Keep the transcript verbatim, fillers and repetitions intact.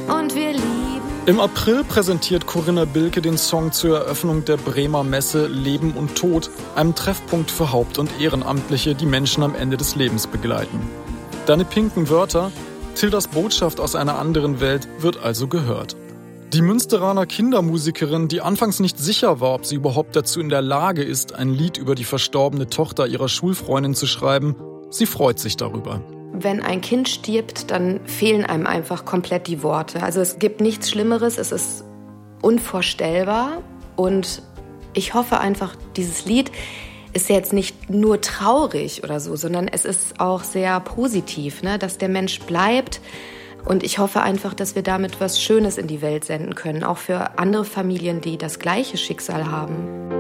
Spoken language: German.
und wir lieben. Im April präsentiert Corinna Bilke den Song zur Eröffnung der Bremer Messe Leben und Tod, einem Treffpunkt für Haupt- und Ehrenamtliche, die Menschen am Ende des Lebens begleiten. Deine pinken Wörter, Tildas Botschaft aus einer anderen Welt, wird also gehört. Die Münsteraner Kindermusikerin, die anfangs nicht sicher war, ob sie überhaupt dazu in der Lage ist, ein Lied über die verstorbene Tochter ihrer Schulfreundin zu schreiben, sie freut sich darüber. Wenn ein Kind stirbt, dann fehlen einem einfach komplett die Worte. Also es gibt nichts Schlimmeres, es ist unvorstellbar. Und ich hoffe einfach, dieses Lied ist jetzt nicht nur traurig oder so, sondern es ist auch sehr positiv, ne? Dass der Mensch bleibt. Und ich hoffe einfach, dass wir damit was Schönes in die Welt senden können, auch für andere Familien, die das gleiche Schicksal haben.